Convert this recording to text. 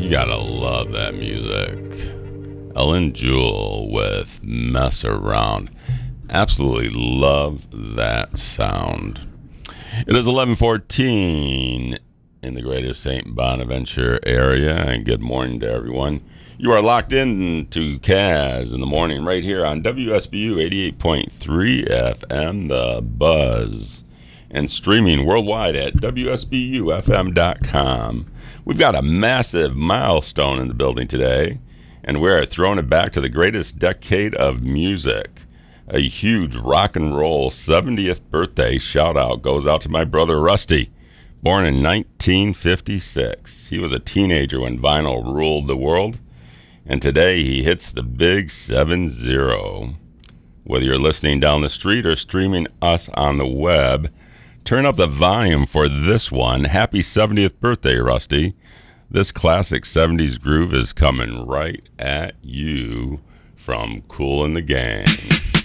You gotta love that music. Ellen Jewell with Mess Around. Absolutely love that sound. It is 11:14 in the greater St. Bonaventure area, and good morning to everyone. You are locked in to Kaz in the morning right here on WSBU 88.3 FM, The Buzz, and streaming worldwide at WSBUFM.com. We've got a massive milestone in the building today, and we're throwing it back to the greatest decade of music. A huge rock and roll 70th birthday shout out goes out to my brother Rusty, born in 1956. He was a teenager when vinyl ruled the world, and today he hits the big 7-0. Whether you're listening down the street or streaming us on the web, turn up the volume for this one. Happy 70th birthday, Rusty. This classic 70s groove is coming right at you from Kool and the Gang.